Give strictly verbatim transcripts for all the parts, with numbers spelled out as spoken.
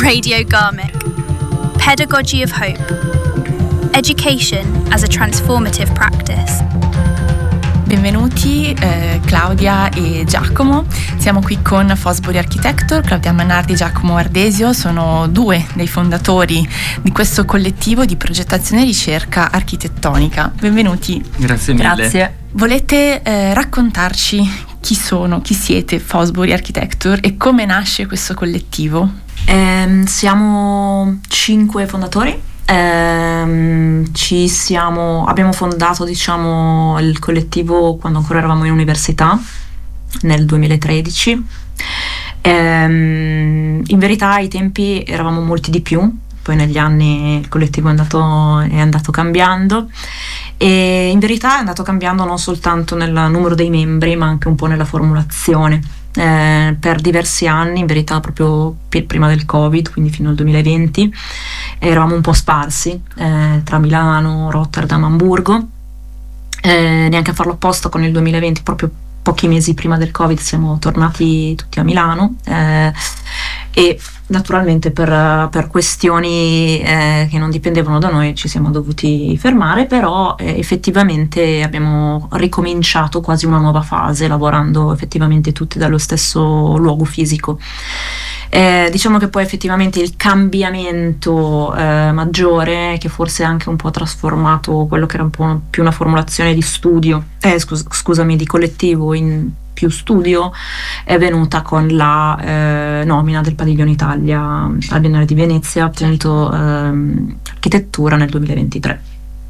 Radio Garmick. Pedagogy of Hope. Education as a transformative practice. Benvenuti eh, Claudia e Giacomo, siamo qui con Fosbury Architecture. Claudia Mannardi e Giacomo Ardesio sono due dei fondatori di questo collettivo di progettazione e ricerca architettonica. Benvenuti. Grazie mille. Grazie. Volete eh, raccontarci chi sono, chi siete Fosbury Architecture e come nasce questo collettivo? Eh, siamo cinque fondatori. Eh, ci siamo, abbiamo fondato diciamo il collettivo quando ancora eravamo in università nel duemilatredici. Eh, in verità ai tempi eravamo molti di più, poi negli anni il collettivo è andato, è andato cambiando e in verità è andato cambiando non soltanto nel numero dei membri ma anche un po' nella formulazione. Eh, per diversi anni, in verità proprio p- prima del Covid, quindi fino al duemilaventi, eravamo un po' sparsi eh, tra Milano, Rotterdam, Amburgo. Eh, neanche a farlo apposta con il duemilaventi, proprio pochi mesi prima del Covid siamo tornati tutti a Milano eh, e naturalmente per, per questioni eh, che non dipendevano da noi ci siamo dovuti fermare, però eh, effettivamente abbiamo ricominciato quasi una nuova fase lavorando effettivamente tutti dallo stesso luogo fisico. Eh, diciamo che poi effettivamente il cambiamento eh, maggiore, che forse ha anche un po' trasformato quello che era un po' più una formulazione di studio, eh, scus- scusami, di collettivo in più studio, è venuta con la eh, nomina del Padiglione Italia al Biennale di Venezia, appunto ehm, architettura nel duemilaventitré.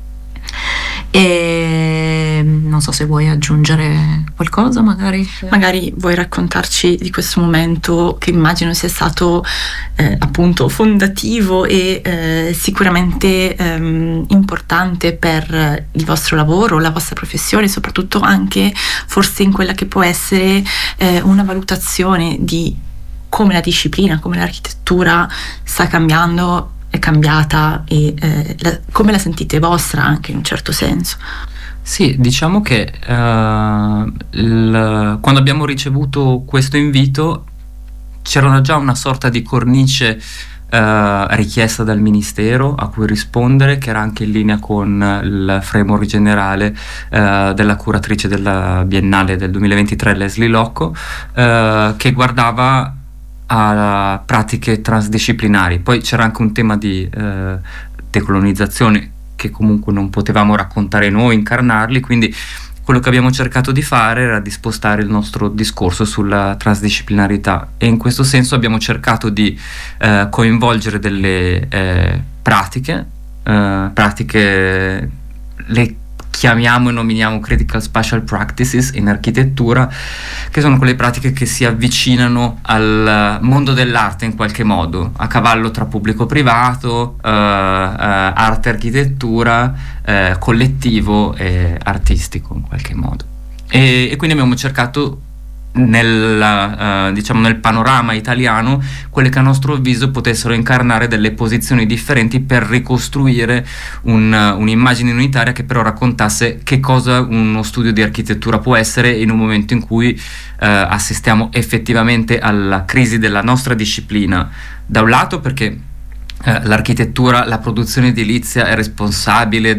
E non so se vuoi aggiungere qualcosa, magari magari vuoi raccontarci di questo momento che immagino sia stato eh, appunto fondativo e eh, sicuramente ehm, importante per il vostro lavoro, la vostra professione, soprattutto anche forse in quella che può essere eh, una valutazione di come la disciplina, come l'architettura sta cambiando, è cambiata e eh, la, come la sentite vostra anche in un certo senso. Sì, diciamo che uh, il, quando abbiamo ricevuto questo invito c'era già una sorta di cornice uh, richiesta dal Ministero a cui rispondere, che era anche in linea con il framework generale uh, della curatrice della Biennale del duemilaventitré, Leslie Locco, uh, che guardava a pratiche transdisciplinari. Poi c'era anche un tema di eh, decolonizzazione che comunque non potevamo raccontare noi, incarnarli, quindi quello che abbiamo cercato di fare era di spostare il nostro discorso sulla transdisciplinarità e in questo senso abbiamo cercato di eh, coinvolgere delle eh, pratiche, eh, pratiche le chiamiamo e nominiamo critical spatial practices in architettura, che sono quelle pratiche che si avvicinano al mondo dell'arte in qualche modo, a cavallo tra pubblico-privato, eh, eh, arte, architettura, eh, collettivo e artistico in qualche modo. E, e quindi abbiamo cercato nel, uh, diciamo nel panorama italiano quelle che a nostro avviso potessero incarnare delle posizioni differenti per ricostruire un, uh, un'immagine unitaria che però raccontasse che cosa uno studio di architettura può essere in un momento in cui uh, assistiamo effettivamente alla crisi della nostra disciplina, da un lato perché uh, l'architettura, la produzione edilizia è responsabile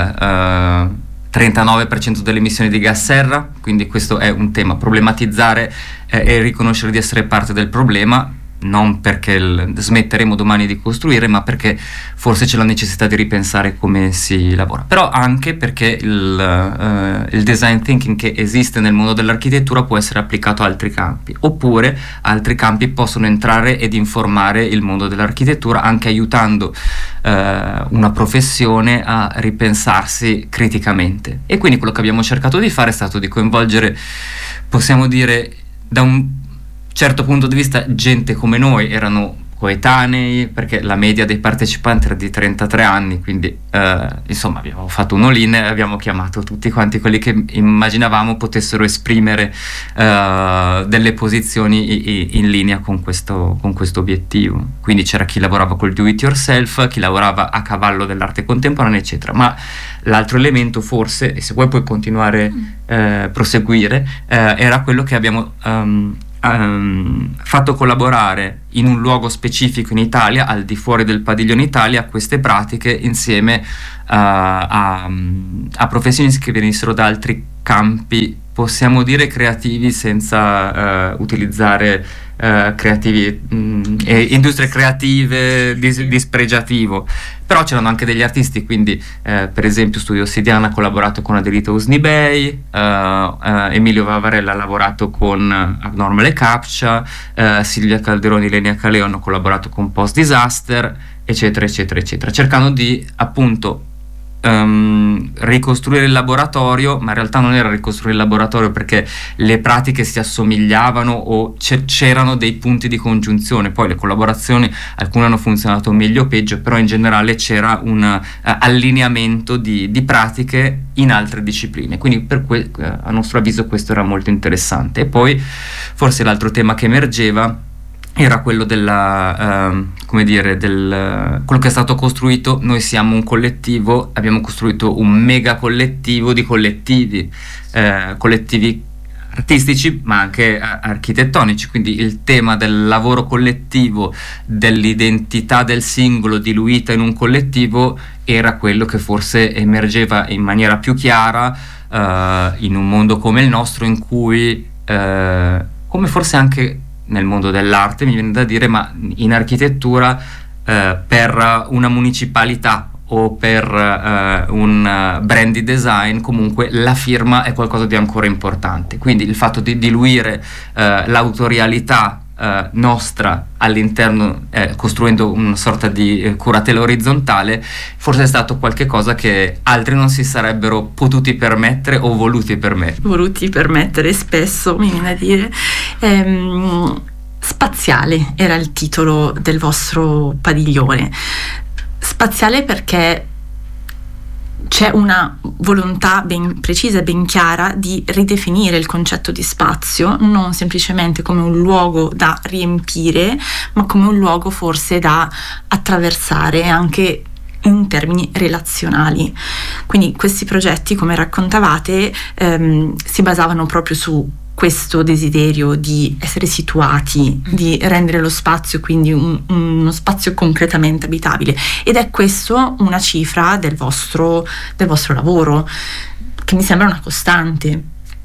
del uh, trentanove per cento delle emissioni di gas serra, quindi questo è un tema. Problematizzare eh, e riconoscere di essere parte del problema, non perché il, smetteremo domani di costruire, ma perché forse c'è la necessità di ripensare come si lavora, però anche perché il, uh, il design thinking che esiste nel mondo dell'architettura può essere applicato a altri campi, oppure altri campi possono entrare ed informare il mondo dell'architettura anche aiutando uh, una professione a ripensarsi criticamente. E quindi quello che abbiamo cercato di fare è stato di coinvolgere, possiamo dire, da un certo punto di vista gente come noi, erano coetanei, perché la media dei partecipanti era di trentatré anni, quindi eh, insomma abbiamo fatto un all-in e abbiamo chiamato tutti quanti quelli che immaginavamo potessero esprimere eh, delle posizioni in linea con questo, con questo obiettivo. Quindi c'era chi lavorava col do it yourself, chi lavorava a cavallo dell'arte contemporanea, eccetera. Ma l'altro elemento forse, e se vuoi puoi continuare a eh, proseguire, eh, era quello che abbiamo um, ehm, fatto collaborare in un luogo specifico in Italia, al di fuori del padiglione Italia, queste pratiche insieme uh, a, a professionisti che venissero da altri campi, possiamo dire creativi, senza uh, utilizzare uh, creativi mh, e industrie creative dis- dispregiativo. Però c'erano anche degli artisti, quindi eh, per esempio Studio Ossidiana ha collaborato con Adelita Usnibay, uh, uh, Emilio Vavarella ha lavorato con Abnormal e Captcha, uh, Silvia Calderoni e Lenia Caleo hanno collaborato con Post Disaster, eccetera eccetera eccetera, cercando di appunto Um, ricostruire il laboratorio, ma in realtà non era ricostruire il laboratorio, perché le pratiche si assomigliavano o c- c'erano dei punti di congiunzione. Poi le collaborazioni, alcune hanno funzionato meglio o peggio, però in generale c'era un uh, allineamento di, di pratiche in altre discipline, quindi per que- uh, a nostro avviso questo era molto interessante. E poi forse l'altro tema che emergeva era quello della, uh, come dire, del uh, quello che è stato costruito. Noi siamo un collettivo, abbiamo costruito un mega collettivo di collettivi, uh, collettivi artistici ma anche uh, architettonici, quindi il tema del lavoro collettivo, dell'identità del singolo diluita in un collettivo, era quello che forse emergeva in maniera più chiara uh, in un mondo come il nostro, in cui, uh, come forse anche nel mondo dell'arte, mi viene da dire, ma in architettura eh, per una municipalità o per eh, un uh, brand di design, comunque la firma è qualcosa di ancora importante. Quindi il fatto di diluire eh, l'autorialità eh, nostra all'interno, eh, costruendo una sorta di eh, curatela orizzontale, forse è stato qualche cosa che altri non si sarebbero potuti permettere o voluti permettere. Voluti permettere spesso, mi viene a dire. Ehm, Spaziale era il titolo del vostro padiglione. Spaziale perché c'è una volontà ben precisa e ben chiara di ridefinire il concetto di spazio, non semplicemente come un luogo da riempire, ma come un luogo forse da attraversare anche in termini relazionali. Quindi questi progetti, come raccontavate, ehm, si basavano proprio su questo desiderio di essere situati, di rendere lo spazio quindi un, uno spazio concretamente abitabile, ed è questo una cifra del vostro, del vostro lavoro, che mi sembra una costante.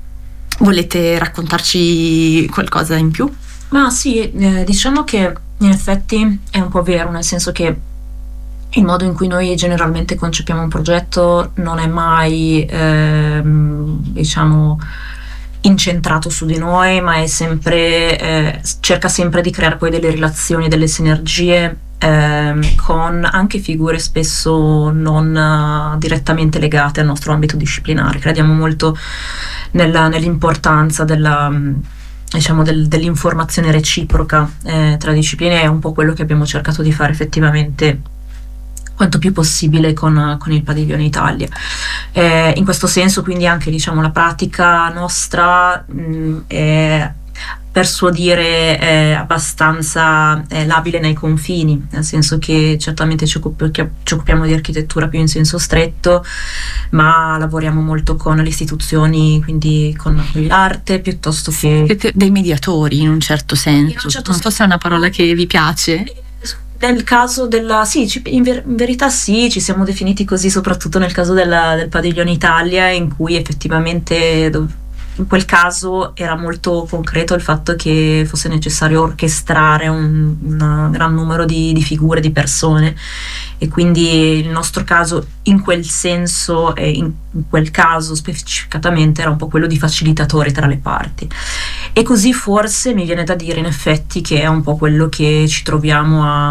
Volete raccontarci qualcosa in più? Ma sì, eh, diciamo che in effetti è un po' vero, nel senso che il modo in cui noi generalmente concepiamo un progetto non è mai, ehm, diciamo, incentrato su di noi, ma è sempre, eh, cerca sempre di creare poi delle relazioni, delle sinergie eh, con anche figure spesso non uh, direttamente legate al nostro ambito disciplinare. Crediamo molto nella, nell'importanza della, diciamo, del, dell'informazione reciproca eh, tra discipline. È un po' quello che abbiamo cercato di fare effettivamente quanto più possibile con, con il Padiglione Italia. Eh, in questo senso quindi anche, diciamo, la pratica nostra mh, è persuadere è abbastanza è labile nei confini, nel senso che certamente ci, occup- ci occupiamo di architettura più in senso stretto, ma lavoriamo molto con le istituzioni, quindi con l'arte, piuttosto che... Siete dei mediatori in un certo senso, In un certo non so se è una parola che vi piace. Nel caso della, sì, in, ver- in verità sì, ci siamo definiti così soprattutto nel caso della, del Padiglione Italia, in cui effettivamente dov- in quel caso era molto concreto il fatto che fosse necessario orchestrare un, un gran numero di, di figure, di persone, e quindi il nostro caso in quel senso e in, in quel caso specificatamente era un po' quello di facilitatore tra le parti. E così forse mi viene da dire in effetti che è un po' quello che ci troviamo a,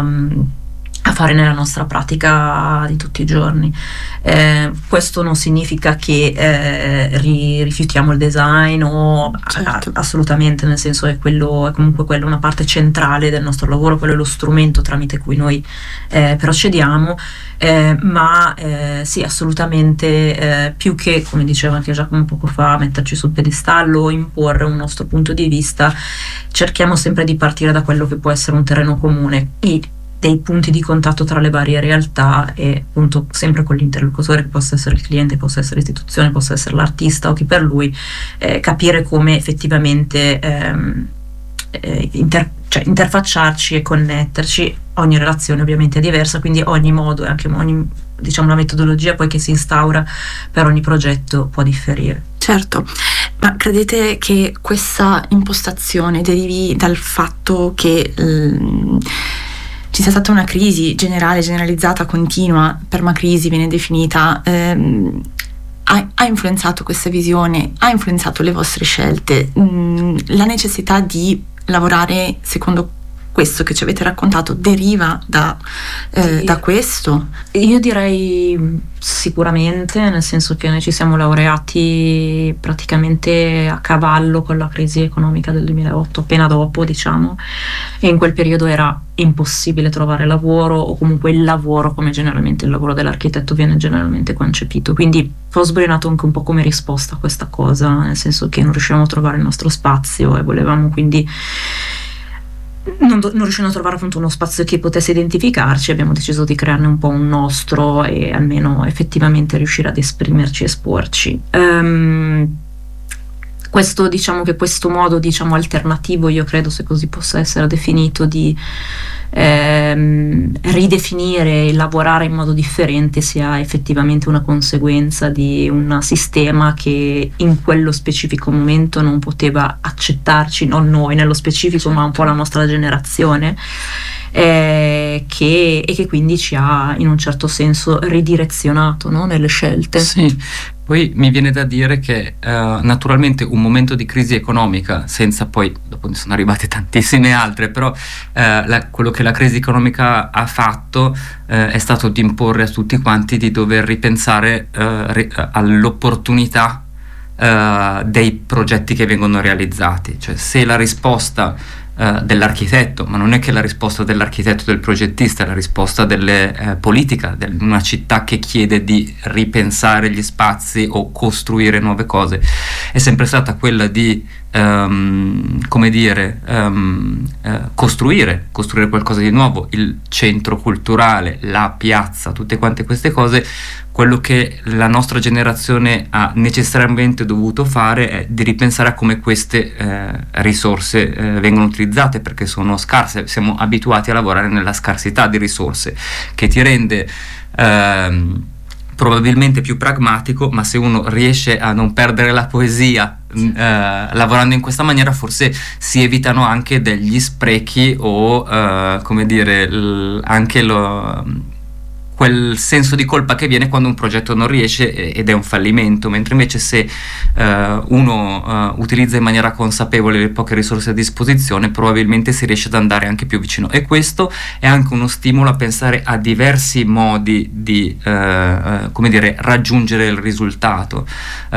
a fare nella nostra pratica di tutti i giorni. Eh, questo non significa che eh, ri, rifiutiamo il design o Certo. a, assolutamente, nel senso è quello, è comunque quello una parte centrale del nostro lavoro, quello è lo strumento tramite cui noi eh, procediamo, eh, ma eh, sì, assolutamente, eh, più che, come diceva anche Giacomo poco fa, metterci sul piedistallo o imporre un nostro punto di vista, cerchiamo sempre di partire da quello che può essere un terreno comune e dei punti di contatto tra le varie realtà, e appunto sempre con l'interlocutore, che possa essere il cliente, possa essere l'istituzione, possa essere l'artista o chi per lui, eh, capire come effettivamente ehm, eh, inter- cioè interfacciarci e connetterci. Ogni relazione ovviamente è diversa, quindi ogni modo e anche ogni, diciamo, la metodologia poi che si instaura per ogni progetto può differire. Certo, ma credete che questa impostazione derivi dal fatto che l- ci sia stata una crisi generale, generalizzata, continua, permacrisi viene definita, ehm, ha, ha influenzato questa visione, ha influenzato le vostre scelte, mh, la necessità di lavorare secondo questo che ci avete raccontato deriva da, eh, Sì. da questo? Io direi sicuramente, nel senso che noi ci siamo laureati praticamente a cavallo con la crisi economica del duemilaotto, appena dopo, diciamo, e in quel periodo era impossibile trovare lavoro, o comunque il lavoro come generalmente il lavoro dell'architetto viene generalmente concepito, quindi Fosbury è nato anche un po' come risposta a questa cosa, nel senso che non riuscivamo a trovare il nostro spazio e volevamo quindi Non, do- non riuscendo a trovare appunto uno spazio che potesse identificarci, abbiamo deciso di crearne un po' un nostro e almeno effettivamente riuscire ad esprimerci e esporci. Ehm, questo, diciamo che questo modo, diciamo, alternativo, io credo, se così possa essere definito, di ehm, ridefinire e lavorare in modo differente sia effettivamente una conseguenza di un sistema che in quello specifico momento non poteva accettarci, non noi nello specifico, ma un po' la nostra generazione, eh, che, e che quindi ci ha in un certo senso ridirezionato, no, nelle scelte. Sì, poi mi viene da dire che eh, naturalmente un momento di crisi economica, senza poi, dopo ne sono arrivate tantissime altre, però eh, la, quello che la crisi economica ha fatto eh, è stato di imporre a tutti quanti di dover ripensare eh, ri- all'opportunità eh, dei progetti che vengono realizzati. Cioè, se la risposta Uh, dell'architetto, ma non è che la risposta dell'architetto del progettista, è la risposta delle uh, politica di una città che chiede di ripensare gli spazi o costruire nuove cose, è sempre stata quella di um, come dire um, uh, costruire costruire qualcosa di nuovo, il centro culturale, la piazza, tutte quante queste cose. Quello che la nostra generazione ha necessariamente dovuto fare è di ripensare a come queste eh, risorse eh, vengono utilizzate, perché sono scarse. Siamo abituati a lavorare nella scarsità di risorse, che ti rende ehm, probabilmente più pragmatico, ma se uno riesce a non perdere la poesia eh, lavorando in questa maniera, forse si evitano anche degli sprechi o eh, come dire l- anche lo quel senso di colpa che viene quando un progetto non riesce ed è un fallimento, mentre invece se uh, uno uh, utilizza in maniera consapevole le poche risorse a disposizione, probabilmente si riesce ad andare anche più vicino. E questo è anche uno stimolo a pensare a diversi modi di uh, uh, come dire, raggiungere il risultato.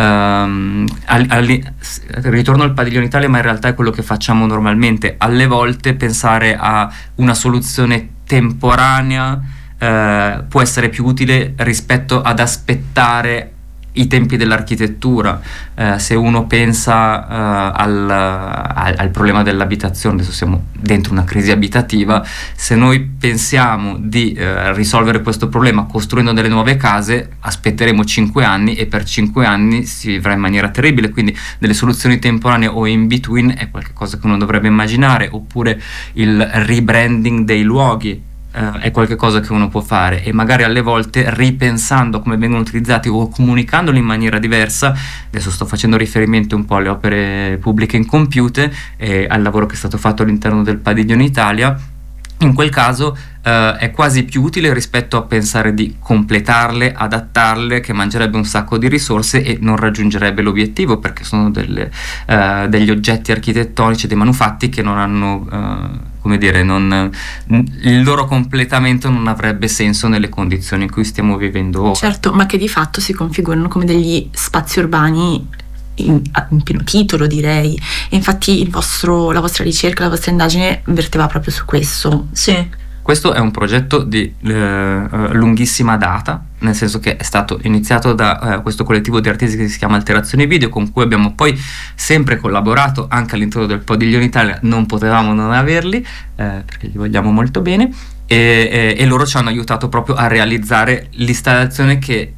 Um, al, al, ritorno al Padiglione Italia, ma in realtà è quello che facciamo normalmente. Alle volte pensare a una soluzione temporanea Uh, può essere più utile rispetto ad aspettare i tempi dell'architettura. Uh, se uno pensa uh, al, al, al problema dell'abitazione, adesso siamo dentro una crisi abitativa, se noi pensiamo di uh, risolvere questo problema costruendo delle nuove case, aspetteremo cinque anni e per cinque anni si vivrà in maniera terribile, quindi delle soluzioni temporanee o in between è qualcosa che uno dovrebbe immaginare, oppure il rebranding dei luoghi. Uh, è qualcosa che uno può fare, e magari alle volte ripensando come vengono utilizzati o comunicandoli in maniera diversa. Adesso sto facendo riferimento un po' alle opere pubbliche incompiute e al lavoro che è stato fatto all'interno del Padiglione Italia. In quel caso uh, è quasi più utile rispetto a pensare di completarle, adattarle, che mangerebbe un sacco di risorse e non raggiungerebbe l'obiettivo, perché sono delle, uh, degli oggetti architettonici, dei manufatti che non hanno uh, come dire, non, il loro completamento non avrebbe senso nelle condizioni in cui stiamo vivendo ora. Certo, ma che di fatto si configurano come degli spazi urbani in, in pieno titolo, direi. E infatti il vostro, la vostra ricerca, la vostra indagine verteva proprio su questo. Sì. Questo è un progetto di eh, lunghissima data, nel senso che è stato iniziato da eh, questo collettivo di artisti che si chiama Alterazioni Video, con cui abbiamo poi sempre collaborato anche all'interno del Padiglione Italia. Non potevamo non averli, eh, perché li vogliamo molto bene, e, e, e loro ci hanno aiutato proprio a realizzare l'installazione che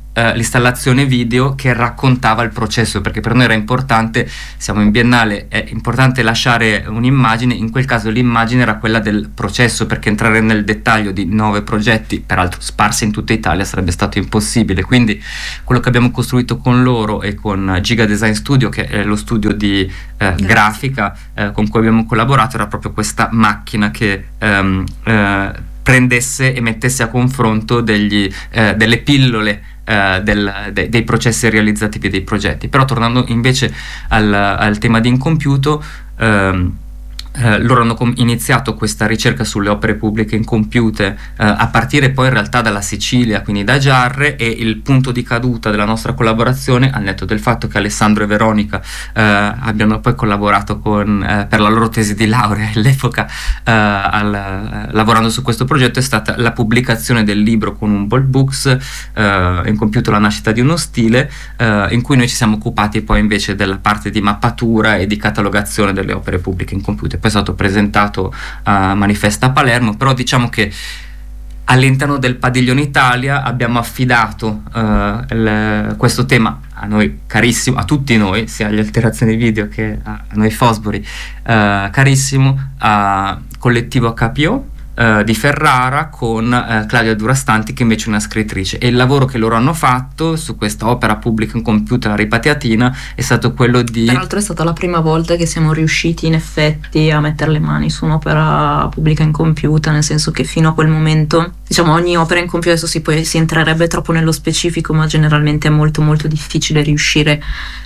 eh, l'installazione video che raccontava il processo, perché per noi era importante, siamo in biennale, è importante lasciare un'immagine. In quel caso l'immagine era quella del processo, perché entrare nel dettaglio di nove progetti, peraltro sparsi in tutta Italia, sarebbe stato impossibile. Quindi quello che abbiamo costruito con loro e con Giga Design Studio, che è lo studio di eh, grafica eh, con cui abbiamo collaborato, era proprio questa macchina che ehm, eh, prendesse e mettesse a confronto degli, eh, delle pillole eh, del, de, dei processi realizzativi dei progetti. Però tornando invece al, al tema di Incompiuto, ehm, Eh, loro hanno com- iniziato questa ricerca sulle opere pubbliche incompiute eh, a partire poi in realtà dalla Sicilia, quindi da Giarre, e il punto di caduta della nostra collaborazione, al netto del fatto che Alessandro e Veronica eh, abbiano poi collaborato con, eh, per la loro tesi di laurea all'epoca eh, al, eh, lavorando su questo progetto, è stata la pubblicazione del libro con Humboldt Books, eh, Incompiuto, la nascita di uno stile, eh, in cui noi ci siamo occupati poi invece della parte di mappatura e di catalogazione delle opere pubbliche incompiute. Poi è stato presentato a Manifesta Palermo, però diciamo che all'interno del Padiglione Italia abbiamo affidato uh, il, questo tema a noi carissimo, a tutti noi, sia agli Alterazioni Video che a, a noi Fosbury, uh, carissimo, a Collettivo H P O Uh, di Ferrara, con uh, Claudia Durastanti, che invece è una scrittrice, e il lavoro che loro hanno fatto su questa opera pubblica incompiuta, la Ripatiatina, è stato quello di... Peraltro è stata la prima volta che siamo riusciti in effetti a mettere le mani su un'opera pubblica incompiuta, nel senso che fino a quel momento, diciamo, ogni opera incompiuta, adesso si, poi, si entrerebbe troppo nello specifico, ma generalmente è molto molto difficile riuscire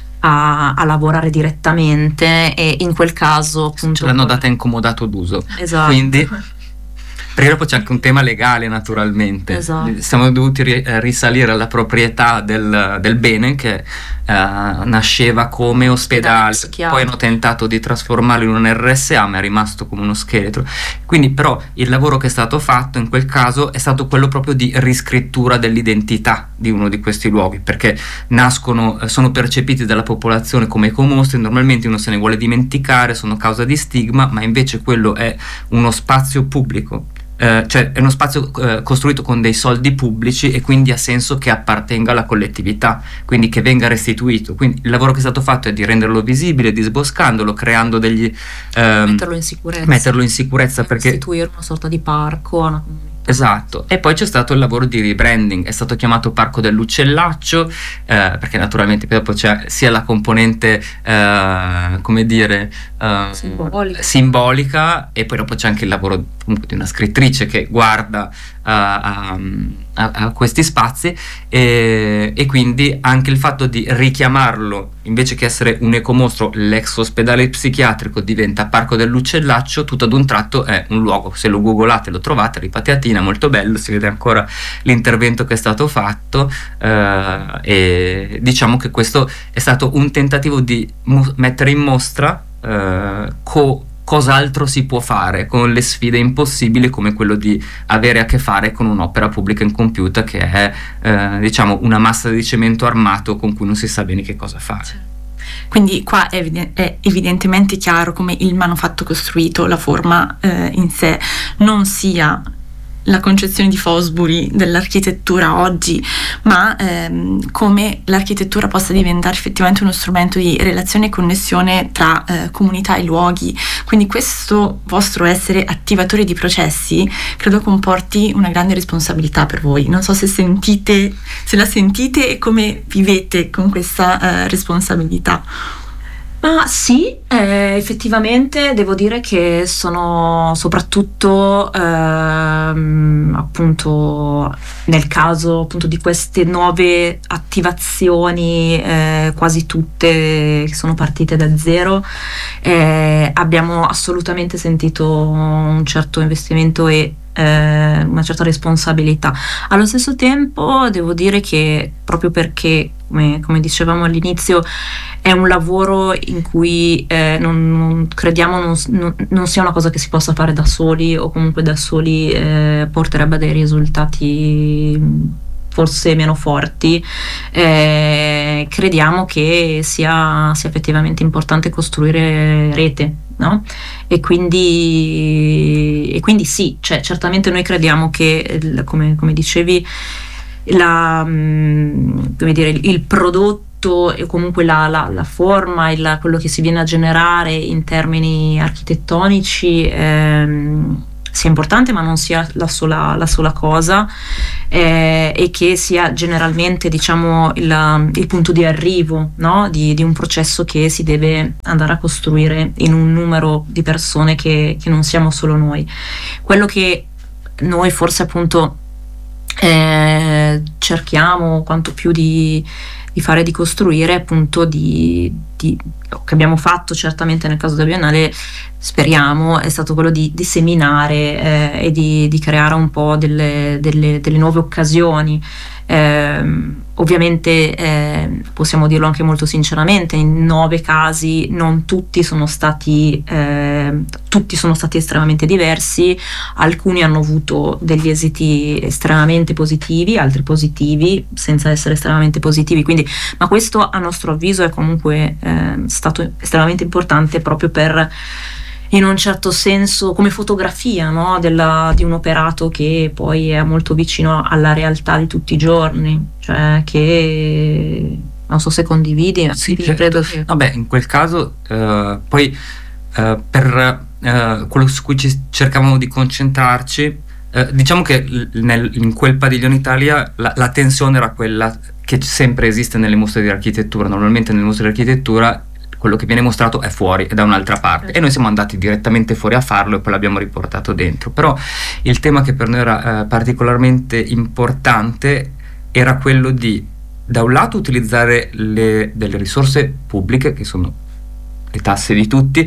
A, a lavorare direttamente, e in quel caso appunto ce l'hanno data in comodato d'uso. Esatto. Quindi perché dopo c'è anche un tema legale, naturalmente. Esatto. Siamo dovuti ri- risalire alla proprietà del, del bene, che uh, nasceva come ospedale, poi hanno tentato di trasformarlo in un R S A, ma è rimasto come uno scheletro. Quindi però il lavoro che è stato fatto in quel caso è stato quello proprio di riscrittura dell'identità di uno di questi luoghi, perché nascono, sono percepiti dalla popolazione come ecomostri, normalmente uno se ne vuole dimenticare, sono causa di stigma, ma invece quello è uno spazio pubblico. Eh, cioè è uno spazio eh, costruito con dei soldi pubblici, e quindi ha senso che appartenga alla collettività, quindi che venga restituito. Quindi il lavoro che è stato fatto è di renderlo visibile, disboscandolo, creando degli ehm, metterlo in sicurezza, metterlo in sicurezza perché istituire una sorta di parco a una comunità. Esatto. E poi c'è stato il lavoro di rebranding, è stato chiamato Parco dell'Uccellaccio, eh, perché naturalmente poi dopo c'è sia la componente eh, come dire eh, simbolica. simbolica, e poi dopo c'è anche il lavoro comunque di una scrittrice che guarda a, a, a, a questi spazi, e, e quindi anche il fatto di richiamarlo, invece che essere un ecomostro, l'ex ospedale psichiatrico diventa Parco dell'Uccellaccio, tutto ad un tratto è un luogo, se lo googolate lo trovate, Ripatiatina, molto bello, si vede ancora l'intervento che è stato fatto, eh, e diciamo che questo è stato un tentativo di mo- mettere in mostra eh, co- cos'altro si può fare con le sfide impossibili, come quello di avere a che fare con un'opera pubblica incompiuta che è eh, diciamo una massa di cemento armato con cui non si sa bene che cosa fare. Quindi qua è, eviden- è evidentemente chiaro come il manufatto costruito, la forma eh, in sé, non sia la concezione di Fosbury dell'architettura oggi, ma ehm, come l'architettura possa diventare effettivamente uno strumento di relazione e connessione tra eh, comunità e luoghi. Quindi questo vostro essere attivatore di processi credo comporti una grande responsabilità per voi. Non so se sentite, se la sentite e come vivete con questa eh, responsabilità. Ma sì, eh, effettivamente devo dire che sono soprattutto ehm, appunto nel caso appunto di queste nuove attivazioni, eh, quasi tutte che sono partite da zero, eh, abbiamo assolutamente sentito un certo investimento e eh, una certa responsabilità. Allo stesso tempo devo dire che proprio perché, come, come dicevamo all'inizio, è un lavoro in cui eh, non, non crediamo non, non, non sia una cosa che si possa fare da soli, o comunque da soli eh, porterebbe a dei risultati forse meno forti, eh, crediamo che sia, sia effettivamente importante costruire rete, no? E quindi, e quindi sì, cioè, certamente noi crediamo che, come, come dicevi, la, mh, come dire, il prodotto e comunque la, la, la forma, il, quello che si viene a generare in termini architettonici ehm, sia importante, ma non sia la sola, la sola cosa, eh, e che sia generalmente, diciamo, il, il punto di arrivo, no? di, di un processo che si deve andare a costruire in un numero di persone che, che non siamo solo noi. Quello che noi forse appunto eh, cerchiamo quanto più di, di fare, di costruire, appunto di, di che abbiamo fatto certamente nel caso della Biennale, speriamo, è stato quello di, di seminare eh, e di, di creare un po' delle, delle, delle nuove occasioni. Eh, ovviamente eh, possiamo dirlo anche molto sinceramente, in nove casi non tutti sono stati eh, tutti sono stati estremamente diversi, alcuni hanno avuto degli esiti estremamente positivi, altri positivi senza essere estremamente positivi, quindi, ma questo a nostro avviso è comunque eh, stato estremamente importante, proprio per, in un certo senso, come fotografia, no? Della, di un operato che poi è molto vicino alla realtà di tutti i giorni, cioè che non so se condividi. Sì, io certo. credo che... Vabbè, in quel caso eh, poi eh, per eh, quello su cui ci cercavamo di concentrarci, eh, diciamo che nel, in quel Padiglione Italia la, la tensione era quella che sempre esiste nelle mostre di architettura. Normalmente nelle mostre di architettura quello che viene mostrato è fuori, è da un'altra parte, e noi siamo andati direttamente fuori a farlo e poi l'abbiamo riportato dentro. Però il tema che per noi era eh, particolarmente importante era quello di, da un lato, utilizzare le, delle risorse pubbliche, che sono le tasse di tutti,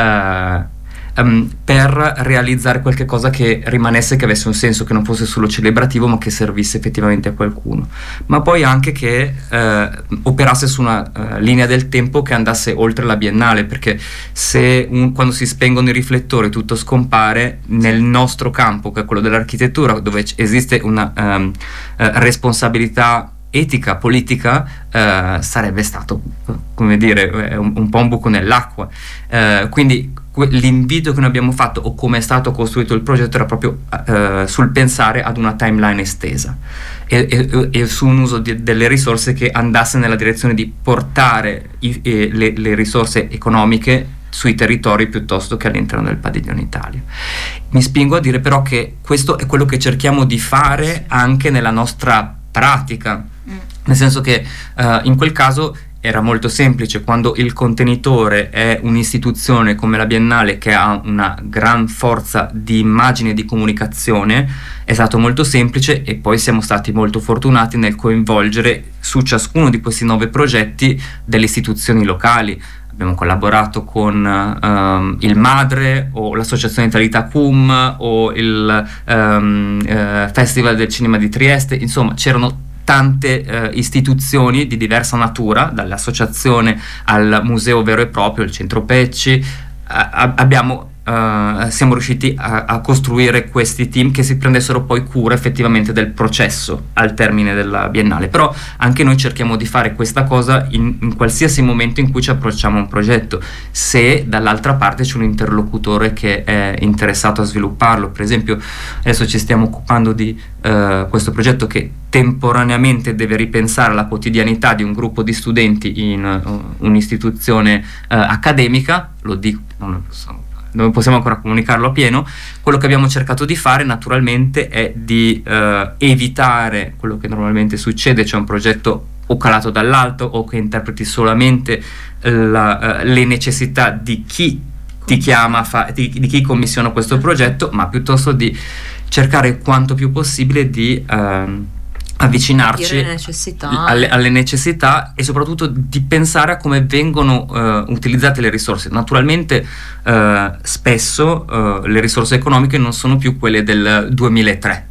eh, um, per realizzare qualche cosa che rimanesse, che avesse un senso, che non fosse solo celebrativo, ma che servisse effettivamente a qualcuno, ma poi anche che eh, operasse su una uh, linea del tempo che andasse oltre la Biennale, perché se un, quando si spengono i riflettori tutto scompare, nel nostro campo, che è quello dell'architettura, dove esiste una um, uh, responsabilità etica, politica, eh, sarebbe stato, come dire, un, un po' un buco nell'acqua. Eh, quindi que- l'invito che noi abbiamo fatto, o come è stato costruito il progetto, era proprio eh, sul pensare ad una timeline estesa e, e, e su un uso di, delle risorse che andasse nella direzione di portare i, e le, le risorse economiche sui territori piuttosto che all'interno del Padiglione Italia. Mi spingo a dire però che questo è quello che cerchiamo di fare anche nella nostra pratica, nel senso che uh, in quel caso era molto semplice. Quando il contenitore è un'istituzione come la Biennale, che ha una gran forza di immagine e di comunicazione, è stato molto semplice, e poi siamo stati molto fortunati nel coinvolgere su ciascuno di questi nove progetti delle istituzioni locali. Abbiamo collaborato con um, il Madre, o l'Associazione Italia C U M, o il um, uh, Festival del Cinema di Trieste. Insomma, c'erano tante uh, istituzioni di diversa natura, dall'associazione al museo vero e proprio, il Centro Pecci. Uh, abbiamo Uh, siamo riusciti a, a costruire questi team che si prendessero poi cura effettivamente del processo al termine della Biennale. Però anche noi cerchiamo di fare questa cosa in, in qualsiasi momento in cui ci approcciamo a un progetto, se dall'altra parte c'è un interlocutore che è interessato a svilupparlo. Per esempio adesso ci stiamo occupando di uh, questo progetto che temporaneamente deve ripensare la quotidianità di un gruppo di studenti in uh, un'istituzione uh, accademica. Lo dico, non lo so, non possiamo ancora comunicarlo a pieno. Quello che abbiamo cercato di fare naturalmente è di eh, evitare quello che normalmente succede, cioè un progetto o calato dall'alto, o che interpreti solamente la, uh, le necessità di chi ti chiama, fa, di, di chi commissiona questo progetto, ma piuttosto di cercare quanto più possibile di uh, avvicinarci alle necessità. Alle, alle necessità, e soprattutto di pensare a come vengono uh, utilizzate le risorse. Naturalmente uh, spesso uh, le risorse economiche non sono più quelle del duemilatré,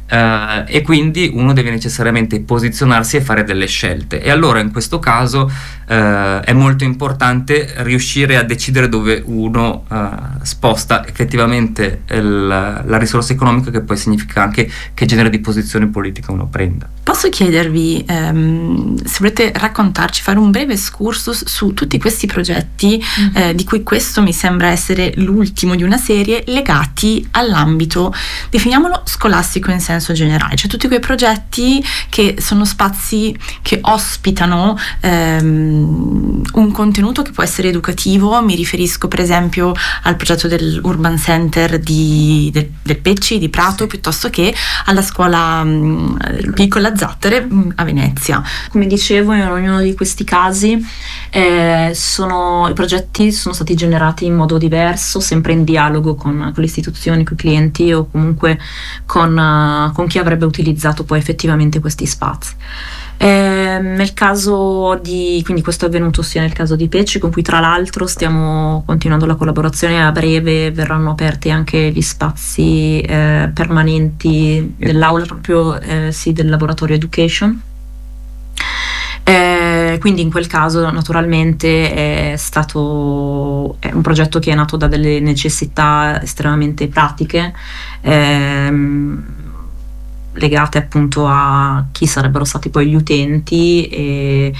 uh, e quindi uno deve necessariamente posizionarsi e fare delle scelte. E allora in questo caso eh, è molto importante riuscire a decidere dove uno eh, sposta effettivamente il, la risorsa economica, che poi significa anche che genere di posizione politica uno prenda. Posso chiedervi ehm, se volete raccontarci, fare un breve excursus su tutti questi progetti, mm. eh, di cui questo mi sembra essere l'ultimo di una serie, legati all'ambito, definiamolo, scolastico in senso generale, cioè tutti quei progetti che sono spazi che ospitano ehm, un contenuto che può essere educativo. Mi riferisco per esempio al progetto dell'Urban Center di, del, del Pecci di Prato, sì, piuttosto che alla scuola mh, piccola Zattere mh, a Venezia. Come dicevo, in ognuno di questi casi eh, sono, i progetti sono stati generati in modo diverso, sempre in dialogo con, con le istituzioni, con i clienti o comunque con, uh, con chi avrebbe utilizzato poi effettivamente questi spazi. Eh, nel caso di, quindi questo è avvenuto sia nel caso di Pecci, con cui tra l'altro stiamo continuando la collaborazione, a breve verranno aperti anche gli spazi eh, permanenti dell'aula proprio eh, sì, del laboratorio education. Eh, quindi in quel caso naturalmente è stato è un progetto che è nato da delle necessità estremamente pratiche, ehm, legate appunto a chi sarebbero stati poi gli utenti, e,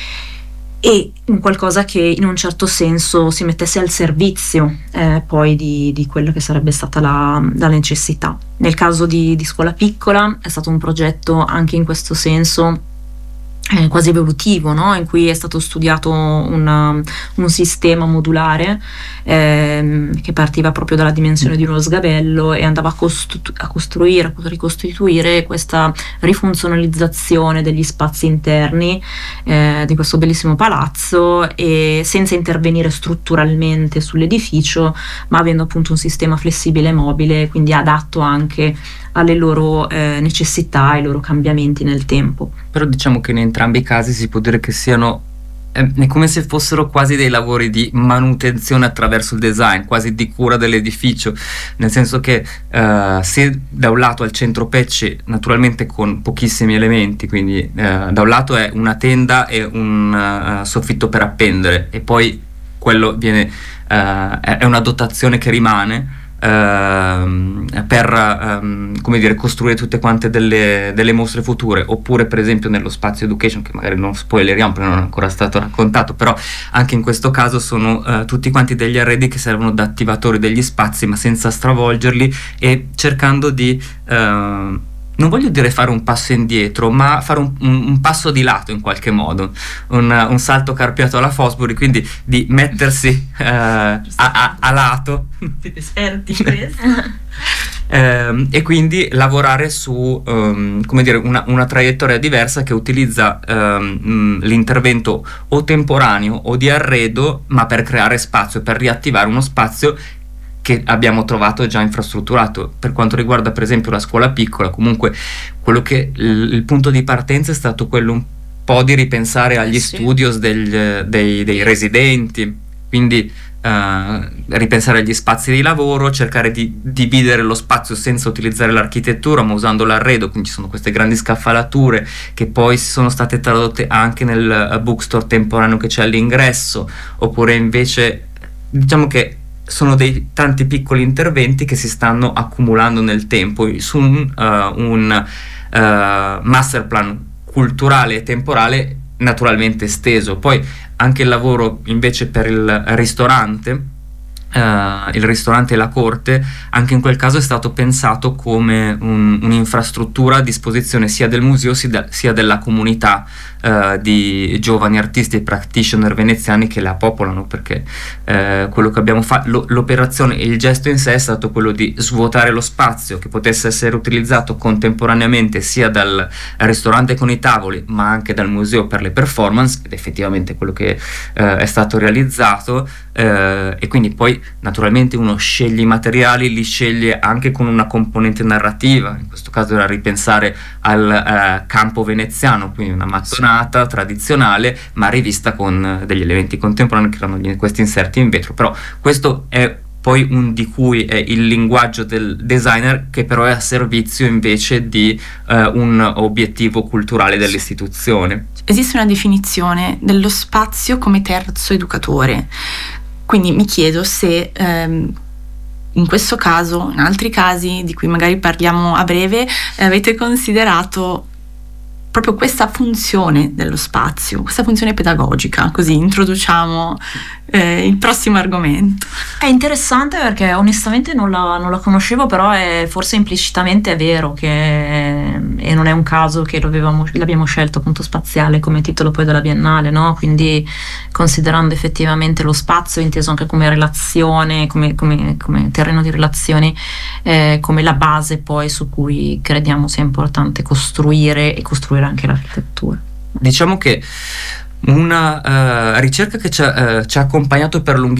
e in qualcosa che in un certo senso si mettesse al servizio eh, poi di, di quello che sarebbe stata la, la necessità. Nel caso di, di Scuola Piccola è stato un progetto anche in questo senso Eh, quasi evolutivo, no? In cui è stato studiato una, un sistema modulare ehm, che partiva proprio dalla dimensione di uno sgabello e andava a, costru- a costruire, a ricostituire questa rifunzionalizzazione degli spazi interni eh, di questo bellissimo palazzo, e senza intervenire strutturalmente sull'edificio, ma avendo appunto un sistema flessibile e mobile, quindi adatto anche alle loro eh, necessità, ai loro cambiamenti nel tempo. Però diciamo che in entrambi i casi si può dire che siano eh, è come se fossero quasi dei lavori di manutenzione attraverso il design, quasi di cura dell'edificio, nel senso che eh, se da un lato al centro Pecci, naturalmente con pochissimi elementi, quindi eh, da un lato è una tenda e un uh, soffitto per appendere, e poi quello viene uh, è una dotazione che rimane Uh, per um, come dire, costruire tutte quante delle, delle mostre future. Oppure per esempio nello spazio education, che magari non spoileriamo perché non è ancora stato raccontato, però anche in questo caso sono uh, tutti quanti degli arredi che servono da attivatori degli spazi, ma senza stravolgerli, e cercando di uh, non voglio dire fare un passo indietro, ma fare un, un, un passo di lato in qualche modo, un, un salto carpiato alla Fosbury, quindi di mettersi uh, a, a, a lato esperti eh, e quindi lavorare su um, come dire, una, una traiettoria diversa che utilizza um, l'intervento o temporaneo o di arredo, ma per creare spazio, per riattivare uno spazio che abbiamo trovato già infrastrutturato. Per quanto riguarda per esempio la Scuola Piccola, comunque quello che il, il punto di partenza è stato quello un po' di ripensare agli sì. studios degli, dei, dei residenti, quindi uh, ripensare agli spazi di lavoro, cercare di dividere lo spazio senza utilizzare l'architettura ma usando l'arredo, quindi ci sono queste grandi scaffalature che poi sono state tradotte anche nel bookstore temporaneo che c'è all'ingresso, oppure invece diciamo che sono dei tanti piccoli interventi che si stanno accumulando nel tempo su un, uh, un uh, master plan culturale e temporale naturalmente esteso. Poi anche il lavoro invece per il ristorante, Uh, il ristorante e la corte, anche in quel caso è stato pensato come un, un'infrastruttura a disposizione sia del museo sia, sia della comunità uh, di giovani artisti e practitioner veneziani che la popolano, perché uh, quello che abbiamo fatto, lo, l'operazione e il gesto in sé è stato quello di svuotare lo spazio che potesse essere utilizzato contemporaneamente sia dal ristorante con i tavoli ma anche dal museo per le performance, ed effettivamente quello che uh, è stato realizzato. Uh, e quindi poi naturalmente uno sceglie i materiali, li sceglie anche con una componente narrativa, in questo caso era ripensare al uh, campo veneziano, quindi una mattonata tradizionale ma rivista con uh, degli elementi contemporanei che erano gli, questi inserti in vetro. Però questo è poi un di cui è il linguaggio del designer, che però è a servizio invece di uh, un obiettivo culturale dell'istituzione. esiste una definizione dello spazio come terzo educatore. Quindi mi chiedo se ehm, in questo caso, in altri casi di cui magari parliamo a breve, avete considerato proprio questa funzione dello spazio, questa funzione pedagogica, così introduciamo eh, il prossimo argomento. È interessante perché onestamente non la, non la conoscevo, però è forse implicitamente è vero che, e non è un caso che l'avevamo, l'abbiamo scelto appunto spaziale come titolo poi della Biennale, no? Quindi considerando effettivamente lo spazio inteso anche come relazione, come, come, come terreno di relazioni, eh, come la base poi su cui crediamo sia importante costruire e costruire anche l'architettura. Diciamo che una uh, ricerca che ci ha, uh, ci ha accompagnato per lunghissimo